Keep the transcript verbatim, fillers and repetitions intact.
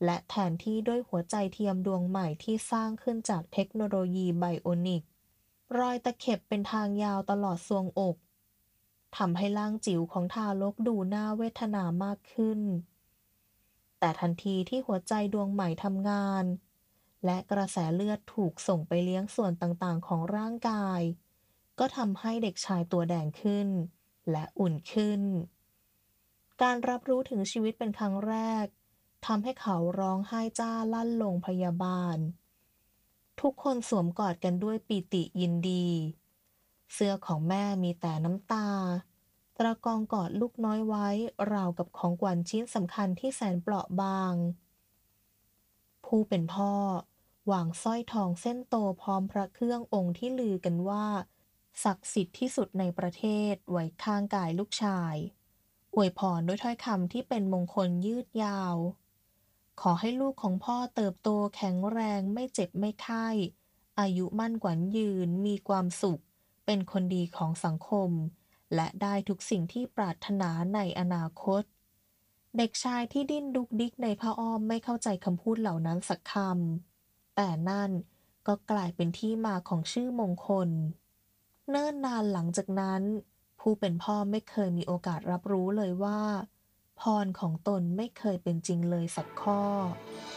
และแทนที่ด้วยหัวใจเทียมดวงใหม่ที่สร้างขึ้นจากเทคโนโลยีไบโอนิกรอยตะเข็บเป็นทางยาวตลอดทรวงอกทำให้ร่างจิ๋วของทารกดูน่าเวทนามากขึ้นแต่ทันทีที่หัวใจดวงใหม่ทำงานและกระแสเลือดถูกส่งไปเลี้ยงส่วนต่างๆของร่างกายก็ทำให้เด็กชายตัวแดงขึ้นและอุ่นขึ้น การรับรู้ถึงชีวิตเป็นครั้งแรกทำให้เขาร้องไห้จ้าลั่นโรงพยาบาลทุกคนสวมกอดกันด้วยปีติยินดีเสื้อของแม่มีแต่น้ำตาตระกองกอดลูกน้อยไว้ราวกับของขวัญชิ้นสำคัญที่แสนเปราะบางผู้เป็นพ่อวางสร้อยทองเส้นโตพร้อมพระเครื่ององค์ที่ลือกันว่าศักดิ์สิทธิ์ที่สุดในประเทศไว้ข้างกายลูกชาย อวยพรด้วยถ้อยคำที่เป็นมงคลยืดยาว ขอให้ลูกของพ่อเติบโตแข็งแรงไม่เจ็บไม่ไข้อายุมั่นขวัญยืนมีความสุข เป็นคนดีของสังคม และได้ทุกสิ่งที่ปรารถนาในอนาคต เด็กชายที่ดิ้นดุกดิกในผ้าอ้อมไม่เข้าใจคำพูดเหล่านั้นสักคำ แต่นั่นก็กลายเป็นที่มาของชื่อมงคล เนิ่นนานหลังจากนั้น ผู้เป็นพ่อไม่เคยมีโอกาสรับรู้เลยว่าพรของตนไม่เคยเป็นจริงเลยสักข้อ